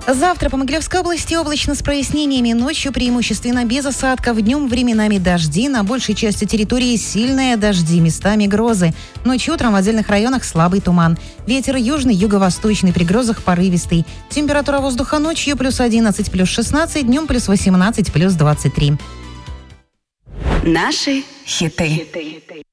Завтра по Могилевской области облачно с прояснениями. Ночью преимущественно без осадков. Днем временами дожди. На большей части территории сильные дожди, местами грозы. Ночью утром в отдельных районах слабый туман. Ветер южный, юго-восточный, при грозах порывистый. Температура воздуха ночью плюс 11, плюс 16, днем плюс 18, плюс 23. Наши хиты.